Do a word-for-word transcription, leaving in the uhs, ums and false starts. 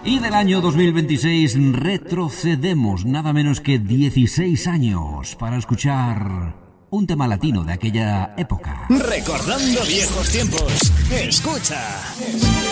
Y del año dos mil veintiséis retrocedemos nada menos que dieciséis años para escuchar un tema latino de aquella época. Recordando viejos tiempos. Escucha.